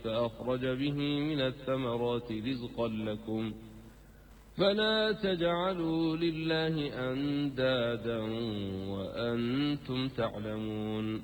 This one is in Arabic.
فأخرج به من الثمرات رزقا لكم فلا تجعلوا لله أندادا وأنتم تعلمون